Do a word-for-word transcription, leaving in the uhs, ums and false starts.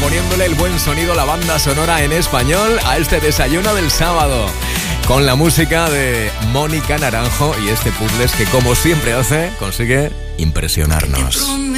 poniéndole el buen sonido a la banda sonora en español a este desayuno del sábado, con la música de Mónica Naranjo y este puzzles que, como siempre hace, consigue impresionarnos.